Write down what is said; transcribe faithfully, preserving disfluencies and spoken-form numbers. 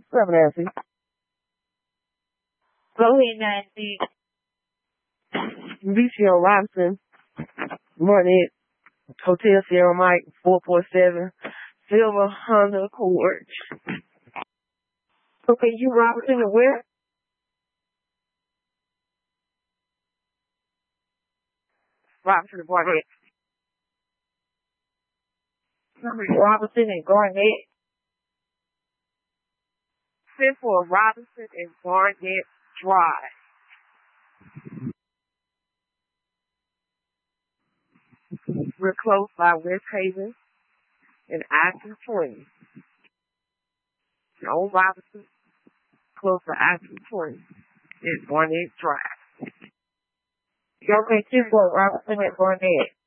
What's up, Nancy? Go ahead, Nancy. Lucio Robinson, Money, Hotel Sierra Mike, four four seven, Silver Honda Accord. Okay, you Robinson and where? Robinson and Barnett. Robinson and Garnett. Sit for Robinson and Garnett Drive. We're close by West Haven and Ashland twenty. Old Robinson, close to Ashland twenty. It's Garnett Drive. Okay, two for Robinson and Garnett.